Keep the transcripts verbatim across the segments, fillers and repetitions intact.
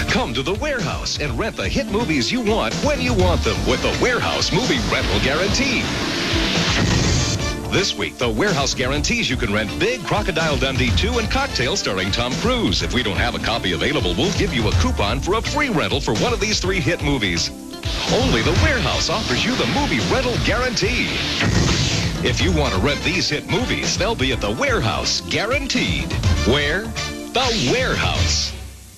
Come to the Warehouse and rent the hit movies you want when you want them with the Warehouse Movie Rental Guarantee. This week, the Warehouse guarantees you can rent Big Crocodile Dundee two and Cocktail starring Tom Cruise. If we don't have a copy available, we'll give you a coupon for a free rental for one of these three hit movies. Only the Warehouse offers you the movie rental guarantee. If you want to rent these hit movies, they'll be at the Warehouse, guaranteed. Where? The Warehouse.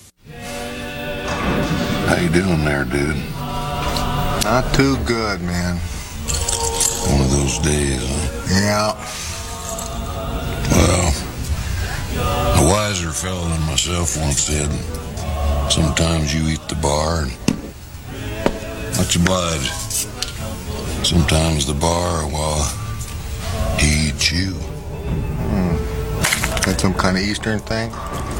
How you doing there, dude? Not too good, man. One of those days, huh? Yeah. Well, a wiser fellow than myself once said, sometimes you eat the bar and much obliged. Sometimes the bar, well, he eats you. Hmm. That some kind of Eastern thing?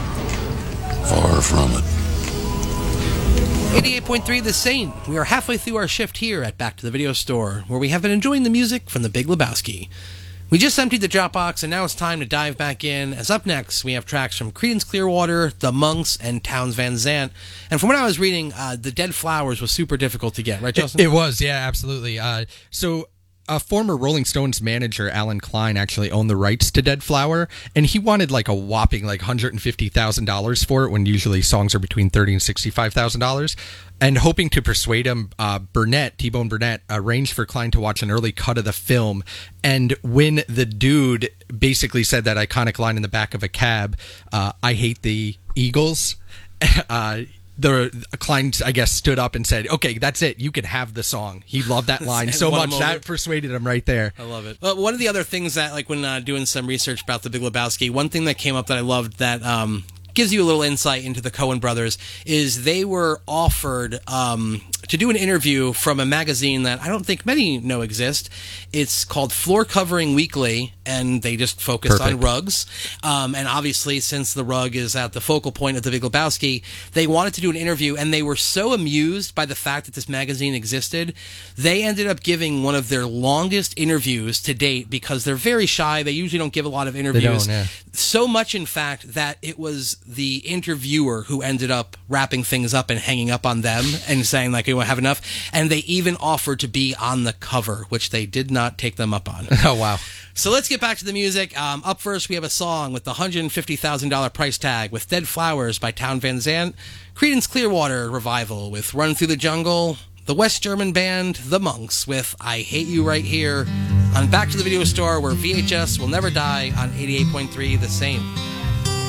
Far from it. eighty-eight point three The Saint. We are halfway through our shift here at Back to the Video Store, where we have been enjoying the music from The Big Lebowski. We just emptied the Dropbox, and now it's time to dive back in, as up next we have tracks from Creedence Clearwater, The Monks, and Townes Van Zandt. And from what I was reading, uh, The Dead Flowers was super difficult to get, right, Justin? It, it was, yeah, absolutely. Uh, so... A former Rolling Stones manager, Alan Klein, actually owned the rights to Dead Flower, and he wanted like a whopping like one hundred fifty thousand dollars for it, when usually songs are between thirty thousand dollars and sixty-five thousand dollars. And hoping to persuade him, uh, Burnett, T-Bone Burnett, arranged for Klein to watch an early cut of the film. And when the dude basically said that iconic line in the back of a cab, uh, I hate the Eagles, uh, The Klein, I guess, stood up and said, okay, that's it. You can have the song. He loved that line so much. That persuaded him right there. I love it. Well, one of the other things that, like, when uh, doing some research about The Big Lebowski, one thing that came up that I loved that um, gives you a little insight into the Coen brothers is they were offered um, to do an interview from a magazine that I don't think many know exist. It's called Floor Covering Weekly, and they just focus Perfect. on rugs. Um, and obviously, since the rug is at the focal point of The Big Lebowski, they wanted to do an interview, and they were so amused by the fact that this magazine existed, they ended up giving one of their longest interviews to date, because they're very shy. They usually don't give a lot of interviews. They don't, yeah. So much, in fact, that it was the interviewer who ended up wrapping things up and hanging up on them and saying, like, we have enough. And they even offered to be on the cover, which they did not take them up on. Oh, wow. So let's get back to the music. Um, up first, we have a song with the one hundred fifty thousand dollars price tag with Dead Flowers by Townes Van Zandt, Creedence Clearwater Revival with Run Through the Jungle, the West German band The Monks with I Hate You Right Here on Back to the Video Store, where V H S will never die on eighty-eight point three The Saint.